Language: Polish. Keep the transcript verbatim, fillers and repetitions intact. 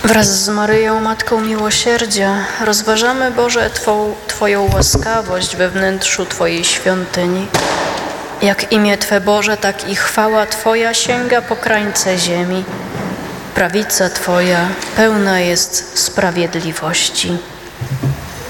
Wraz z Maryją, Matką Miłosierdzia, rozważamy, Boże, Twą, Twoją łaskawość we wnętrzu Twojej świątyni. Jak imię Twe, Boże, tak i chwała Twoja sięga po krańce ziemi. Prawica Twoja pełna jest sprawiedliwości.